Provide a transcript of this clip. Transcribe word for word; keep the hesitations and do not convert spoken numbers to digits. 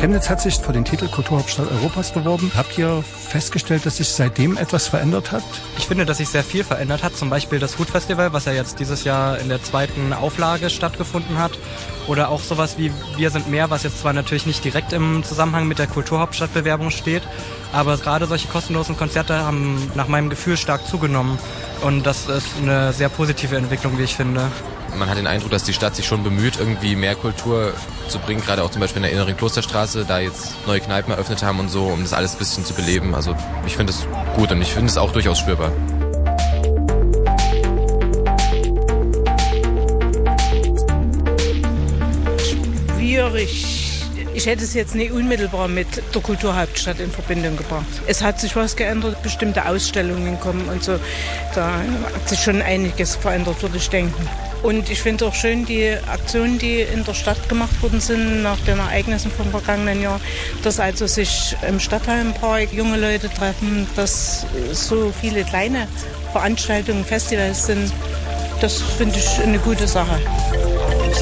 Chemnitz hat sich für den Titel Kulturhauptstadt Europas beworben. Habt ihr festgestellt, dass sich seitdem etwas verändert hat? Ich finde, dass sich sehr viel verändert hat. Zum Beispiel das Food-Festival, was ja jetzt dieses Jahr in der zweiten Auflage stattgefunden hat. Oder auch sowas wie Wir sind mehr, was jetzt zwar natürlich nicht direkt im Zusammenhang mit der Kulturhauptstadtbewerbung steht, aber gerade solche kostenlosen Konzerte haben nach meinem Gefühl stark zugenommen. Und das ist eine sehr positive Entwicklung, wie ich finde. Man hat den Eindruck, dass die Stadt sich schon bemüht, irgendwie mehr Kultur zu bringen, gerade auch zum Beispiel in der inneren Klosterstraße, da jetzt neue Kneipen eröffnet haben und so, um das alles ein bisschen zu beleben. Also ich finde es gut und ich finde es auch durchaus spürbar. Schwierig. Ich hätte es jetzt nicht unmittelbar mit der Kulturhauptstadt in Verbindung gebracht. Es hat sich was geändert, bestimmte Ausstellungen kommen und so. Da hat sich schon einiges verändert, würde ich denken. Und ich finde auch schön die Aktionen, die in der Stadt gemacht worden sind nach den Ereignissen vom vergangenen Jahr, dass also sich im Stadthallenpark junge Leute treffen, dass so viele kleine Veranstaltungen, Festivals sind. Das finde ich eine gute Sache.